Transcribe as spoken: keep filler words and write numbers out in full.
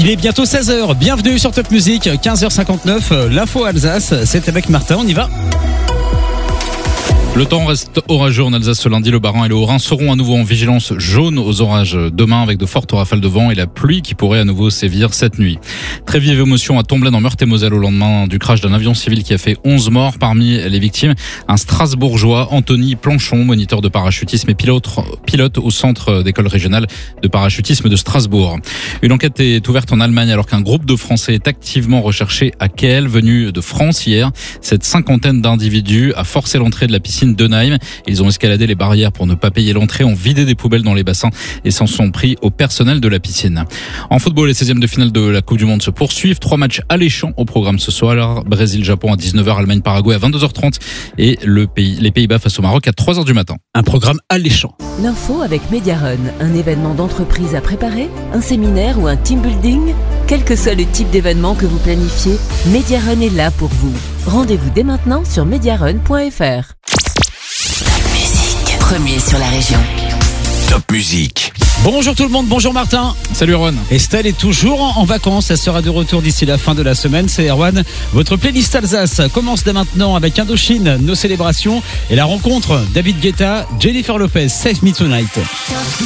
Il est bientôt seize heures, bienvenue sur Top Music, quinze heures cinquante-neuf, l'info Alsace, c'est avec Martin, on y va. Le temps reste orageux en Alsace ce lundi. Le Bas-Rhin et le Haut-Rhin seront à nouveau en vigilance jaune aux orages demain avec de fortes rafales de vent et la pluie qui pourrait à nouveau sévir cette nuit. Très vive émotion à Tomblaine en Meurthe-et-Moselle au lendemain du crash d'un avion civil qui a fait onze morts. Parmi les victimes, un Strasbourgeois, Anthony Planchon, moniteur de parachutisme et pilote, pilote au centre d'école régionale de parachutisme de Strasbourg. Une enquête est ouverte en Allemagne alors qu'un groupe de Français est activement recherché à Kiel, venu de France hier. Cette cinquantaine d'individus a forcé l'entrée de la piscine d'Eunheim. Ils ont escaladé les barrières pour ne pas payer l'entrée, ont vidé des poubelles dans les bassins et s'en sont pris au personnel de la piscine. En football, les seizièmes de finale de la Coupe du Monde se poursuivent. Trois matchs alléchants au programme ce soir. Brésil-Japon à dix-neuf heures, Allemagne-Paraguay à vingt-deux heures trente et le pays, les Pays-Bas face au Maroc à trois heures du matin. Un programme alléchant. L'info avec Mediarun, un événement d'entreprise à préparer, un séminaire ou un team building. Quel que soit le type d'événement que vous planifiez, Mediarun est là pour vous. Rendez-vous dès maintenant sur mediarun point f r. Premier sur la région. Top Music. Bonjour tout le monde, bonjour Martin. Salut Erwan. Estelle est toujours en vacances, elle sera de retour d'ici la fin de la semaine. C'est Erwan. Votre playlist Alsace commence dès maintenant avec Indochine, Nos célébrations et la rencontre David Guetta, Jennifer Lopez, Save Me Tonight.